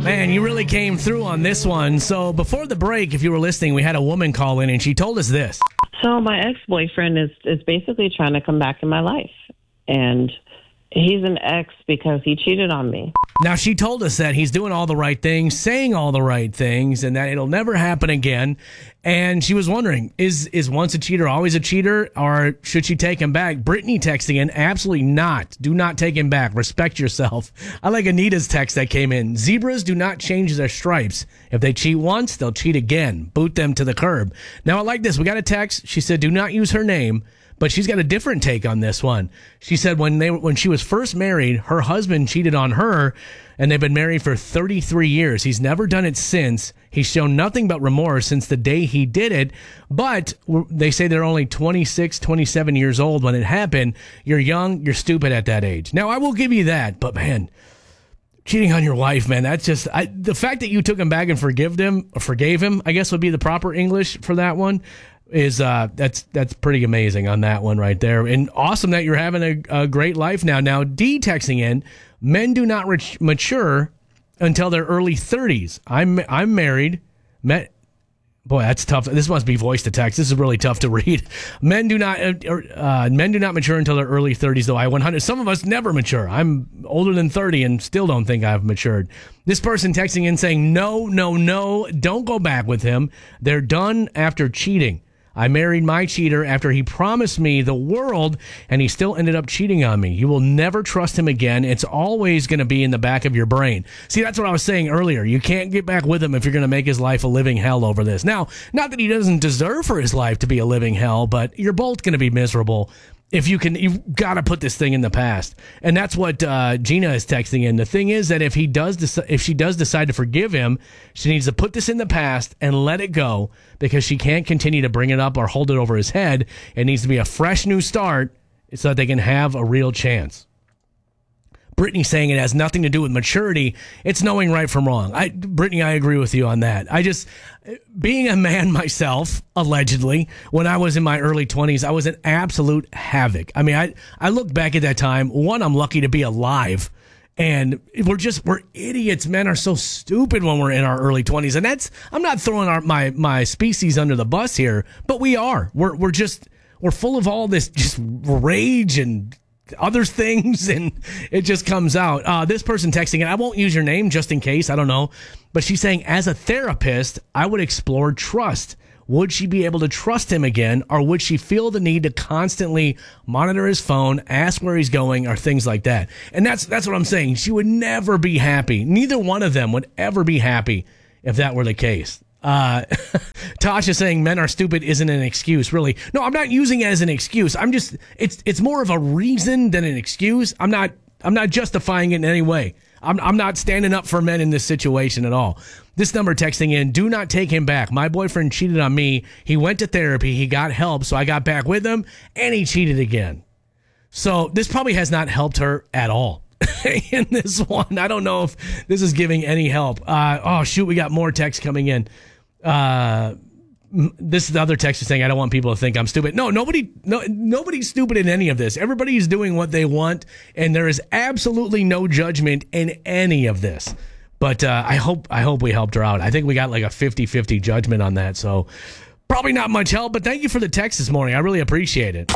Man, you really came through on this one. So before the break, if you were listening, we had a woman call in and she told us this. So my ex-boyfriend is basically trying to come back in my life. And he's an ex because he cheated on me. Now, she told us that he's doing all the right things, saying all the right things, and that it'll never happen again. And she was wondering, is once a cheater always a cheater, or should she take him back? Brittany texting in, absolutely not. Do not take him back. Respect yourself. I like Anita's text that came in. Zebras do not change their stripes. If they cheat once, they'll cheat again. Boot them to the curb. Now, I like this. We got a text. She said, do not use her name. But she's got a different take on this one. She said when she was first married, her husband cheated on her, and they've been married for 33 years. He's never done it since. He's shown nothing but remorse since the day he did it. But they say they're only 26, 27 years old when it happened. You're young, you're stupid at that age. Now, I will give you that, but man, cheating on your wife, man, that's just the fact that you took him back and forgave him, I guess would be the proper English for that one. Is that's pretty amazing on that one right there, and awesome that you're having a great life now. Now, D texting in, men do not mature until their early 30s. I'm married. Boy, that's tough. This must be voice to text. This is really tough to read. Men do not mature until their early 30s, though. 100. Some of us never mature. I'm older than 30 and still don't think I've matured. This person texting in saying, no, don't go back with him. They're done after cheating. I married my cheater after he promised me the world, and he still ended up cheating on me. You will never trust him again. It's always going to be in the back of your brain. See, that's what I was saying earlier. You can't get back with him if you're going to make his life a living hell over this. Now, not that he doesn't deserve for his life to be a living hell, but you're both going to be miserable. You've got to put this thing in the past. And that's what Gina is texting in. The thing is that if she does decide to forgive him, she needs to put this in the past and let it go, because she can't continue to bring it up or hold it over his head. It needs to be a fresh new start so that they can have a real chance. Brittany saying it has nothing to do with maturity. It's knowing right from wrong. Brittany, I agree with you on that. Being a man myself, allegedly, when I was in my early 20s, I was an absolute havoc. I mean, I look back at that time. One, I'm lucky to be alive. And we're idiots. Men are so stupid when we're in our early 20s. And I'm not throwing my species under the bus here, but we are. We're full of all this just rage and other things, and it just comes out. This person texting, and I won't use your name just in case, I don't know, but she's saying, as a therapist, I would explore trust. Would she be able to trust him again, or would she feel the need to constantly monitor his phone, ask where he's going, or things like that? And that's what I'm saying. She would never be happy. Neither one of them would ever be happy if that were the case. Tasha saying men are stupid isn't an excuse, really. No, I'm not using it as an excuse. It's more of a reason than an excuse. I'm not justifying it in any way. I'm not standing up for men in this situation at all. This number texting in, do not take him back. My boyfriend cheated on me. He went to therapy. He got help. So I got back with him, and he cheated again. So this probably has not helped her at all. In this one, I don't know if this is giving any help. We got more text coming in. This is the other text is saying, I don't want people to think I'm stupid. No, nobody's stupid in any of this. Everybody's doing what they want, and there is absolutely no judgment in any of this. But I hope we helped her out. I think we got like a 50-50 judgment on that, so probably not much help, but thank you for the text this morning. I really appreciate it.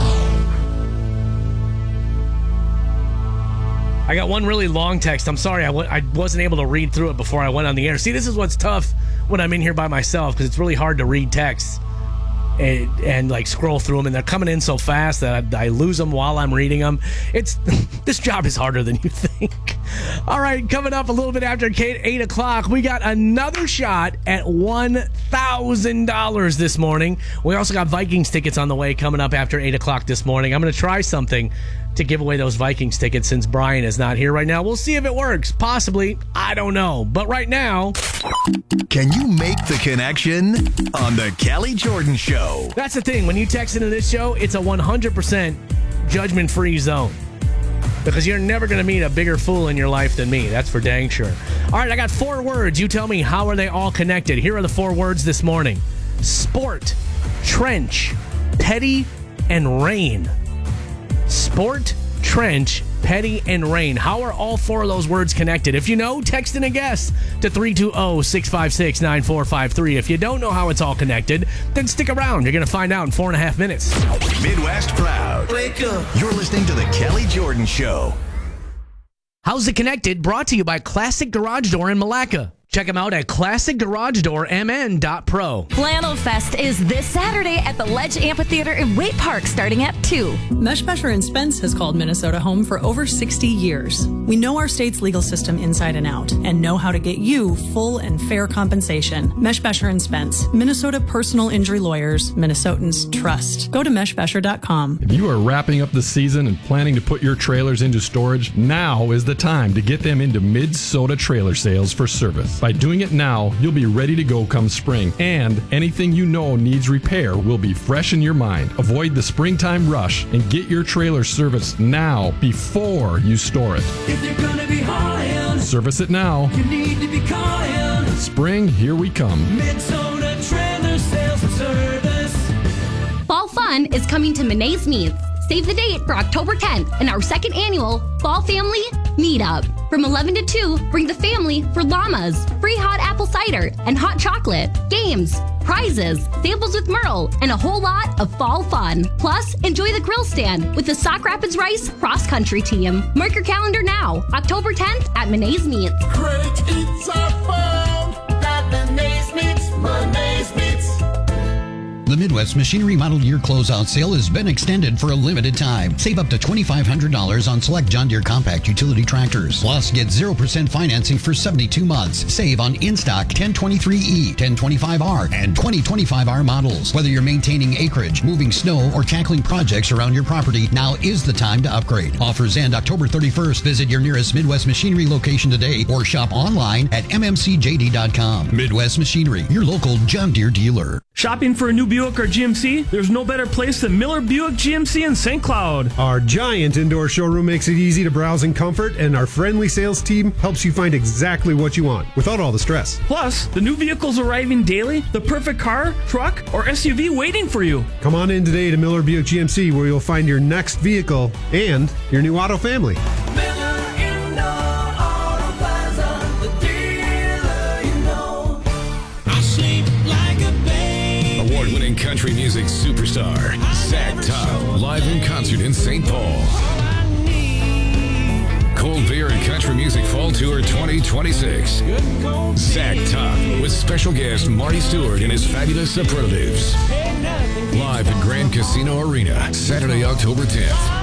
I got one really long text. I'm sorry, I wasn't able to read through it before I went on the air. See, this is what's tough when I'm in here by myself, because it's really hard to read texts and like scroll through them, and they're coming in so fast that I lose them while I'm reading them. This job is harder than you think. All right, coming up a little bit after 8 o'clock, we got another shot at $1,000 this morning. We also got Vikings tickets on the way coming up after 8 o'clock this morning. I'm going to try something to give away those Vikings tickets since Brian is not here right now. We'll see if it works. Possibly. I don't know. But right now... Can you make the connection on the Kelly Jordan Show? That's the thing. When you text into this show, it's a 100% judgment-free zone. Because you're never going to meet a bigger fool in your life than me. That's for dang sure. All right, I got 4 words. You tell me, how are they all connected? Here are the 4 words this morning. Sport, trench, petty, and rain. Sport, trench, petty, and rain. How are all four of those words connected? If you know, text in a guess to 320-656-9453. If you don't know how it's all connected, then stick around. You're going to find out in 4.5 minutes. Midwest Proud. Wake up. You're listening to The Kelly Jordan Show. How's It Connected? Brought to you by Classic Garage Door in Malacca. Check them out at classicgaragedoormn.pro. Flannel Fest is this Saturday at the Ledge Amphitheater in Waite Park starting at 2. Meshbesher & Spence has called Minnesota home for over 60 years. We know our state's legal system inside and out and know how to get you full and fair compensation. Meshbesher & Spence, Minnesota personal injury lawyers, Minnesotans trust. Go to meshbesher.com. If you are wrapping up the season and planning to put your trailers into storage, now is the time to get them into Minnesota Trailer Sales for service. By doing it now, you'll be ready to go come spring, and anything you know needs repair will be fresh in your mind. Avoid the springtime rush and get your trailer serviced now before you store it. If you're gonna be hauling, service it now. you need to be calling Spring, here we come. Minnesota Trailer Sales and Service. Fall Fun is coming to Menace Meats. Save the date for October 10th and our second annual Fall Family Meetup. From 11 to 2, bring the family for llamas, free hot apple cider, and hot chocolate, games, prizes, samples with Merle, and a whole lot of fall fun. Plus, enjoy the grill stand with the Sauk Rapids Rice cross country team. Mark your calendar now, October 10th at Menace Meats. Great eats are found at Menace Meats, Menace Meats. The Midwest Machinery Model Year Closeout Sale has been extended for a limited time. Save up to $2,500 on select John Deere compact utility tractors. Plus, get 0% financing for 72 months. Save on in-stock 1023E, 1025R, and 2025R models. Whether you're maintaining acreage, moving snow, or tackling projects around your property, now is the time to upgrade. Offers end October 31st. Visit your nearest Midwest Machinery location today or shop online at mmcjd.com. Midwest Machinery, your local John Deere dealer. Shopping for a new Buick or GMC? There's no better place than Miller Buick GMC in St. Cloud. Our giant indoor showroom makes it easy to browse in comfort, and our friendly sales team helps you find exactly what you want without all the stress. Plus, the new vehicles arriving daily, the perfect car, truck, or SUV waiting for you. Come on in today to Miller Buick GMC, where you'll find your next vehicle and your new auto family. Award-winning country music superstar Zach Top, live in concert in St. Paul. Cold Beer and Country Music Fall Tour 2026. Zach Top with special guest Marty Stewart and his fabulous Superlatives. Live at Grand Casino Arena, Saturday, October 10th.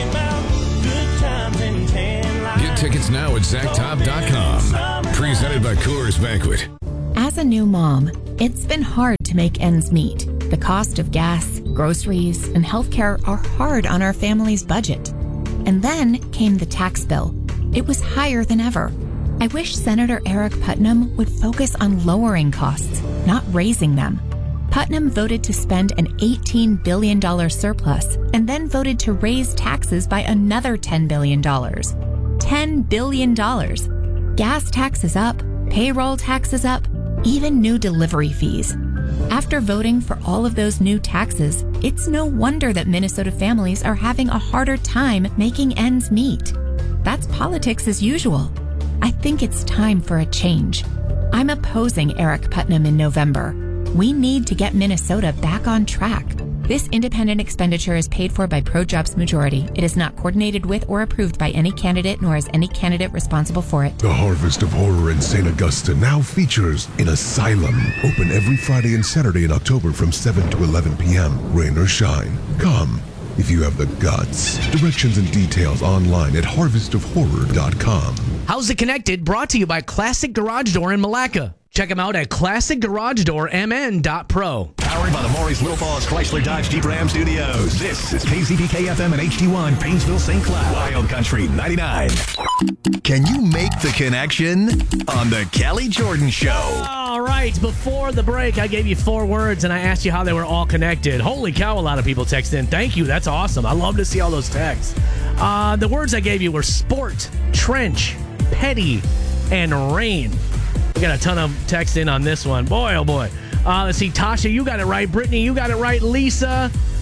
Get tickets now at zacktop.com. Presented by Coors Banquet. As a new mom, it's been hard to make ends meet. The cost of gas, groceries, and healthcare are hard on our family's budget. And then came the tax bill. It was higher than ever. I wish Senator Eric Putnam would focus on lowering costs, not raising them. Putnam voted to spend an $18 billion surplus and then voted to raise taxes by another $10 billion. $10 billion. Gas taxes up, payroll taxes up, even new delivery fees. After voting for all of those new taxes, it's no wonder that Minnesota families are having a harder time making ends meet. That's politics as usual. I think it's time for a change. I'm opposing Eric Putnam in November. We need to get Minnesota back on track. This independent expenditure is paid for by ProJobs Majority. It is not coordinated with or approved by any candidate, nor is any candidate responsible for it. The Harvest of Horror in St. Augusta now features an asylum. Open every Friday and Saturday in October from 7 to 11 p.m. Rain or shine. Come if you have the guts. Directions and details online at harvestofhorror.com. How's It Connected? Brought to you by Classic Garage Door in Malacca. Check them out at classicgaragedoormn.pro. Powered by the Maurice Little Falls Chrysler Dodge Jeep Ram Studios. This is KZPK FM and HD1 Painesville St. Cloud. Wild Country 99. Can you make the connection on the Kelly Jordan Show? All right, before the break, I gave you 4 words and I asked you how they were all connected. Holy cow, a lot of people texted in. Thank you. That's awesome. I love to see all those texts. The words I gave you were sport, trench, petty, and rain. We got a ton of text in on this one. Boy, oh boy. Let's see. Tasha, you got it right. Brittany, you got it right. Lisa,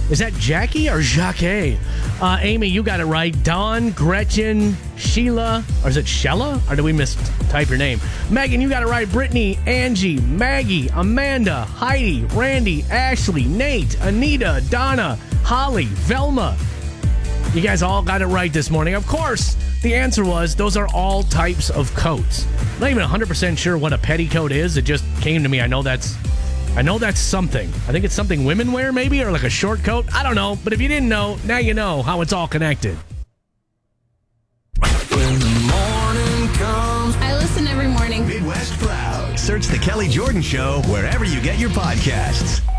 Is that Jackie or Jacques? Amy, you got it right. Dawn, Gretchen, Sheila, or is it Shella? Or did we mistype your name? Megan, you got it right. Brittany, Angie, Maggie, Amanda, Heidi, Randy, Ashley, Nate, Anita, Donna, Holly, Velma. You guys all got it right this morning. Of course, the answer was those are all types of coats. I'm not even 100% sure what a petticoat is. It just came to me. I know that's something. I think it's something women wear maybe, or like a short coat. I don't know. But if you didn't know, now you know how it's all connected. When the morning comes. I listen every morning. Midwest Proud. Search The Kelly Jordan Show wherever you get your podcasts.